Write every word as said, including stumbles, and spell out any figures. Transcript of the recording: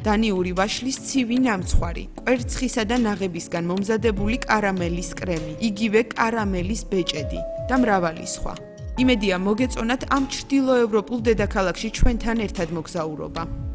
დანიური ვაშლის ცივი ნამცხვარი, კვერცხისა და ნაღებისგან მომზადებული კარამელის კრემი, იგივე კარამელის ბეჭედი და მრავალი სხვა. იმედია მოგეწონათ ამ ჩრდილოევროპულ დედაქალაქში ჩვენთან ერთად მოგზაურობა.